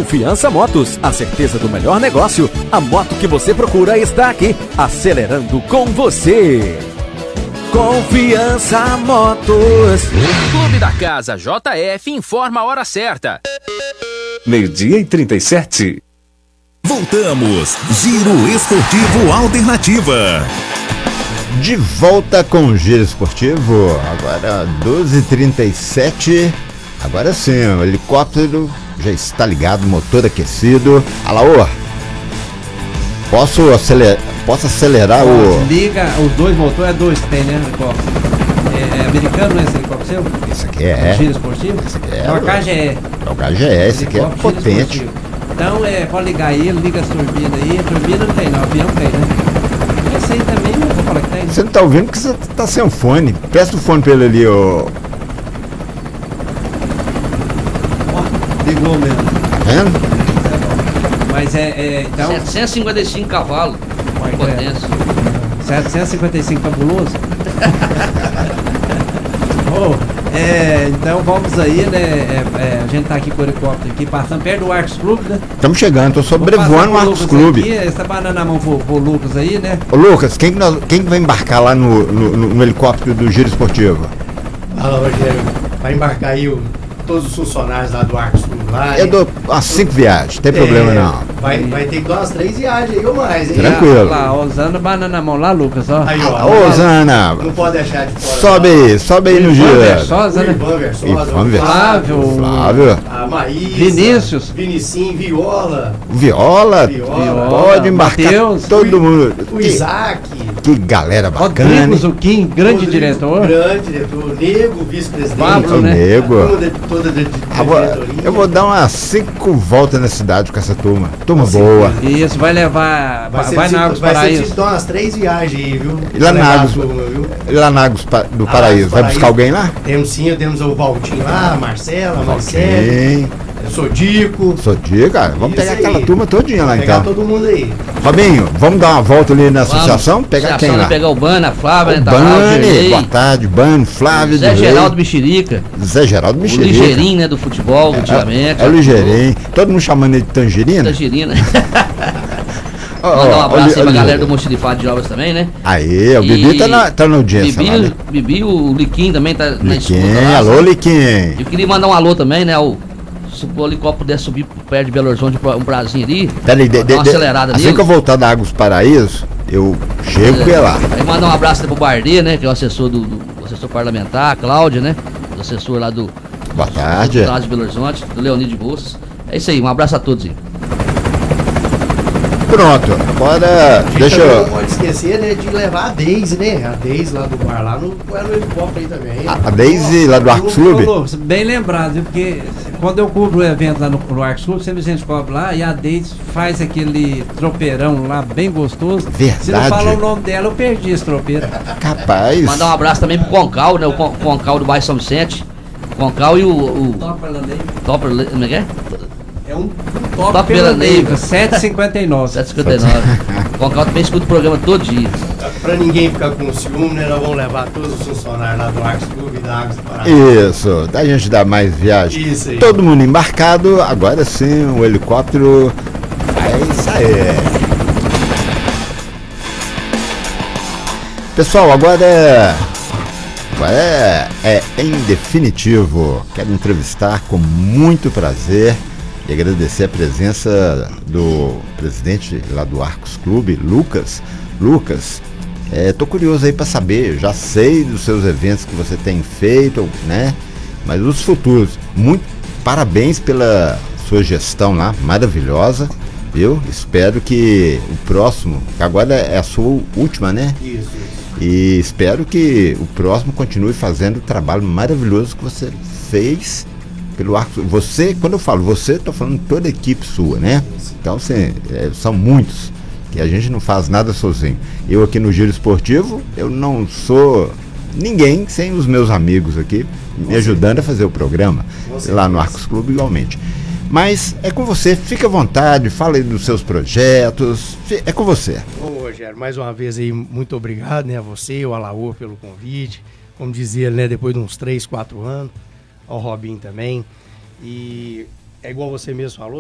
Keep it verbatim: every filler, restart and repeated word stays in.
Confiança Motos, a certeza do melhor negócio. A moto que você procura está aqui, acelerando com você. Confiança Motos. Clube da Casa J F informa a hora certa. Meio-dia e trinta e sete. Voltamos. Giro Esportivo Alternativa. De volta com o Giro Esportivo. Agora doze e trinta e sete. Agora sim, o helicóptero já está ligado, motor aquecido. Alaor, posso acelerar, posso acelerar o... Liga os dois motores, é dois que tem, né, helicóptero? É, é americano, não é esse helicóptero seu? Esse aqui é. Giro Esportivo? Esse aqui é. É o H G E. É o H G E, esse aqui é potente. Então, é, pode ligar ele, liga as turbinas aí. A turbina não tem, não, o avião tem, né? Esse aí também, eu vou falar que tem. Você não tá ouvindo porque você tá sem o fone. Presta o fone pra ele ali, ô... Ligou mesmo. Tá vendo? Mas é, é então... setecentos e cinquenta e cinco cavalos. Potência. setecentos e cinquenta e cinco fabuloso. oh, é, então vamos aí, né? É, é, a gente tá aqui com o helicóptero aqui, passando perto do Arcos Clube, né? Estamos chegando, tô sobrevoando o Arcos Clube. Aqui, você tá banando na mão pro, pro Lucas aí, né? Ô Lucas, quem, que nós, quem que vai embarcar lá no, no, no helicóptero do Giro Esportivo? Fala, Rogério. Vai embarcar aí o, todos os funcionários lá do Arcos Clube lá. Eu dou umas cinco viagens, não tem é, problema não. Vai, vai ter que dar umas três viagens aí ou mais, hein? Tranquilo. Lá, Osana, banana na mão lá, Lucas, ó. Aí, ó. Ô, Osana. Não pode deixar de fora. Sobe não. aí, sobe aí no Giro. Versosa, né? Ivan Versosa. Flávio. Flávio. A Maísa. Vinícius. Vinicinho, Viola. Viola. Viola. Pode embarcar Mateus, todo o, mundo. O que, Isaac. Que galera bacana. Rodrigo Zuquim, grande Rodrigo, diretor. Grande diretor. Nego, vice-presidente. Pablo, né? Nego. Toda, toda de, de Eu vou, eu vou dar umas cinco voltas na cidade com essa turma. Turma Nossa, boa. Isso, vai levar. Vai, vai na Águas Vai Paraíso. ser de dar umas três viagens aí, viu? E lá na Águas, turma, viu? lá na Águas do Paraíso. Vai buscar alguém lá? Temos sim, temos o Valtinho lá, a Marcela, a Marcela. Quem? Eu sou Dico. Sou dia, cara. Vamos Isso pegar aí. aquela turma todinha lá Pegar então. todo mundo aí. Robinho, vamos dar uma volta ali na associação? Vamos. Pegar Associação, quem lá? Pegar o Bana, a Flávia, O né? Tá lá, o Bani, Gerlei, boa tarde, Bani, Flávio, Zé Dirley, Geraldo Mexerica, Zé Geraldo o Mexerica. Ligeirinho, né, do futebol, ultimamente. É o Ligeirinho. Todo mundo chamando ele de Tangerina? Tangerina. Oh, Mandar um abraço oh, aí pra oh, galera do Mochilifado de Obras também, né? Aí, o Bibi tá na, tá na audiência Bibi, lá, né? Bibi, o Liquim também tá na escuta Liquim, lá, alô, sabe? Liquim. Eu queria mandar um alô também, né? O, se o helicóptero puder subir perto de Belo Horizonte, um prazinho ali, Peraí, de, dar de, uma de, acelerada assim nele. que eu voltar da Águas Paraíso, eu chego e é lá. Aí mandar um abraço pro Bardê, né? Que é o assessor do, do o assessor parlamentar, a Cláudia, né? O assessor lá do Boa tarde. do de Belo Horizonte, do Leonide de Bolsas. É isso aí, um abraço a todos aí. Pronto, agora deixa Também eu... não pode esquecer, né, de levar a Deise, né? A Deise lá do bar lá no, no helicóptero aí também. A, a Deise lá do Arcos Clube? Ô, Lu, bem lembrado, viu? Porque quando eu cubro o evento lá no, no Arcos Clube, sempre a gente cobre lá e a Deise faz aquele tropeirão lá bem gostoso. Verdade. Se não fala o nome dela, eu perdi esse tropeiro. Capaz. Mandar um abraço também pro Concal, né? O Con- Concal do bairro São Vicente. Concal e o. o Topper lá dentro. Topper, como é que é? É um Top top pela pela Neiva, Neiva. sete e cinquenta e nove. sete e cinquenta e nove. Concal também escuta o programa todo dia. Pra ninguém ficar com ciúme, né? Nós vamos levar todos os funcionários lá do Arcos Clube e da Águas do Paraíso. Isso, da gente dar mais viagem. Isso aí. Todo mundo embarcado, agora sim o helicóptero vai sair. Pessoal, agora é, agora é, é em definitivo. Quero entrevistar com muito prazer e agradecer a presença do presidente lá do Arcos Clube, Lucas. Lucas, é, tô curioso aí para saber, já sei dos seus eventos que você tem feito, né? Mas os futuros, muito parabéns pela sua gestão lá, maravilhosa, viu? Espero que o próximo, que agora é a sua última, né? Isso, isso. E espero que o próximo continue fazendo o trabalho maravilhoso que você fez pelo Arcos. Você, quando eu falo você, estou falando toda a equipe sua, né? Então, assim, é, são muitos, que a gente não faz nada sozinho. Eu aqui no Giro Esportivo, eu não sou ninguém sem os meus amigos aqui, me ajudando a fazer o programa, lá no Arcos Clube igualmente. Mas é com você, fica à vontade, fala aí dos seus projetos, é com você. Ô Rogério, mais uma vez aí, muito obrigado, né, a você e o Alaor pelo convite. Como dizia, né, depois de uns três, quatro anos, ao Robinho também. E é igual você mesmo falou,